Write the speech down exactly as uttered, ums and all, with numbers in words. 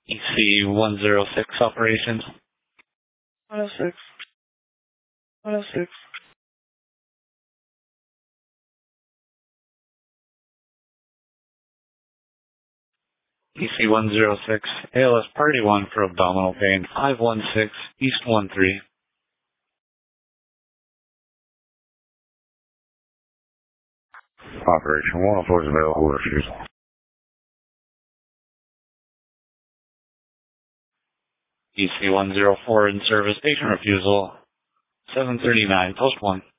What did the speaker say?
E C one oh six operations. one oh six. one oh six. E C one oh six, A L S Party one for abdominal pain, five one six, East one three. Operation one oh four is available refusal. E C one oh four in service, patient refusal, seven thirty-nine, post one.